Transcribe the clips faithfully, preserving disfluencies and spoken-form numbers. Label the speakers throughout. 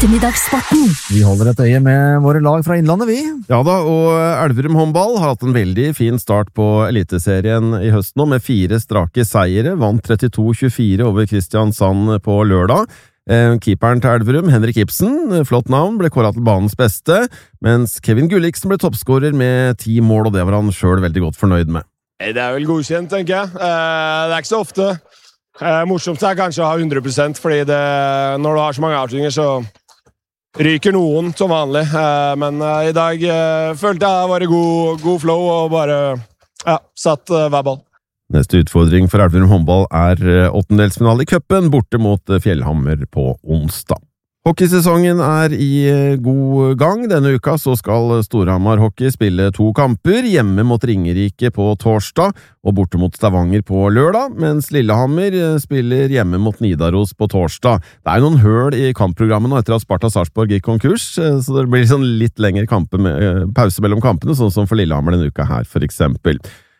Speaker 1: Ettermiddagssporten.
Speaker 2: Vi holder et øye med våre lag fra Innlandet, vi.
Speaker 3: Ja da, og Elverum håndball har hatt en veldig fin start på Eliteserien i høst nå, med fire strake seire, vant trettito tjuefire over Kristiansand på lørdag. Eh, keeperen til Elverum, Henrik Ibsen, flott navn, ble kåret til banens beste, mens Kevin Gulliksen ble toppskårer med ti mål, og det var han selv veldig godt fornøyd med.
Speaker 4: Det er vel godkjent, tenker jeg. Eh, det er ikke så ofte. Eh, morsomt er kanskje å ha hundre prosent, fordi det, når du har så mange avslutninger, så ryker noen som vanlig. Eh, men eh, i dag eh, følte jeg var det god, god flow, og bare ja, satt eh, hver ball.
Speaker 3: Neste utfordring for Elverum håndball er åttendelsfinale i cupen, borte mot Fjellhammer på onsdag. Hockeysesongen er i god gang. Denne uka så skal Storhamar Hockey spille to kamper, hjemme mot Ringerike på torsdag og borte mot Stavanger på lørdag, mens Lillehammer spiller hjemme mot Nidaros på torsdag. Det er noen høl i kampprogrammet nå etter at Sparta Sarpsborg gikk konkurs, så det blir sånn litt lengre kampe med, pause mellom kampene, sånn som for Lillehammer denne uka her, for eksempel.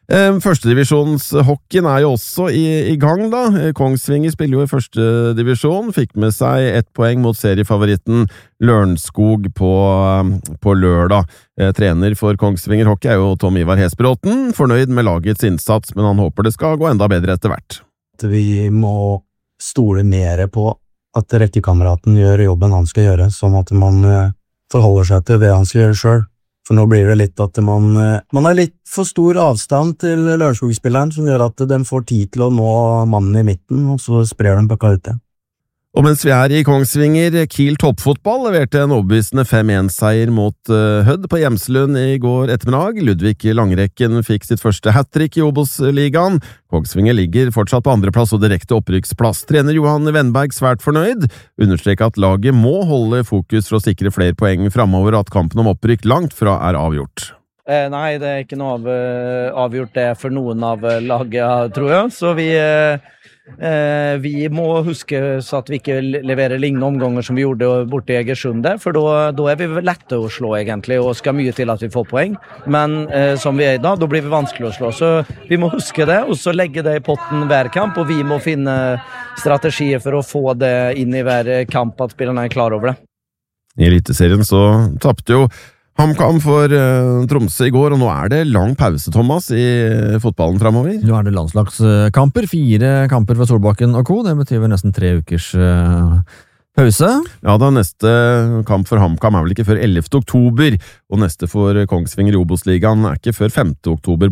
Speaker 3: Førstedivisjonshockeyen er jo også i, i gang da. Kongsvinger spiller jo i førstedivisjon, fikk med seg ett poeng mot seriefavoritten Lørenskog på, på lørdag. Trener for Kongsvinger Hockey er jo Tom Ivar Hesbråten, fornøyd med lagets innsats, men han håper det skal gå enda bedre etter hvert.
Speaker 5: Vi må stole mer på at rekkekameraten gjør jobben han skal gjøre, sånn at man forholder seg til det han skal gjøre selv. For nå blir det litt at man, man har litt for stor avstand til Lørenskog-spilleren, som gjør at de får tid til å nå mannen i midten, og så sprer de bøkka ut det.
Speaker 3: Og mens vi er i Kongsvinger, Kiel toppfotball leverte en overbevisende fem en-seier mot uh, Hødd på Hjemslund i går ettermiddag. Ludvig Langrekken fikk sitt første hat-trick i Obos-ligaen. Kongsvinger ligger fortsatt på andreplass og direkte opprykksplass. Trener Johan Wennberg svært fornøyd, understreker at laget må holde fokus for å sikre flere poeng fremover, og at kampen om opprykk langt fra er avgjort.
Speaker 6: Eh, nei, det er ikke noe av, avgjort det for noen av laget, tror jeg. Så vi... Eh Eh, vi må huske så at vi ikke leverer lignende omganger som vi gjorde borte i Egersund, for da er vi lette å slå egentlig, og skal mye til at vi får poeng, men eh, som vi er i dag, da blir vi vanskelig å slå, så vi må huske det, og så legge det i potten hver kamp, og vi må finne strategier for å få det inn i hver kamp, at spillerne er klar over det.
Speaker 3: I Eliteserien så tappte jo HamKam for uh, Tromsø i går, og nå er det lang pause, Thomas, i uh, fotballen fremover.
Speaker 2: Nå er det landslagskamper, fire kamper for Solbakken og co. Det betyr nesten tre ukers uh, pause.
Speaker 3: Ja da, neste kamp for HamKam er vel ikke før ellevte oktober, og neste for Kongsvinger i Obos-ligaen er ikke før femte oktober